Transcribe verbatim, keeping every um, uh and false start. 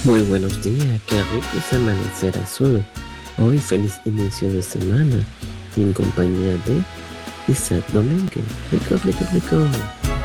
Muy buenos días, qué rico es amanecer azul. Hoy feliz inicio de semana en compañía de Isaac Domínguez. Rico, rico, rico.